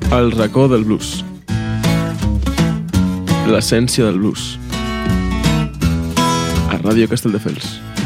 El racó del blues. L'essència del blues. A Ràdio Castelldefels.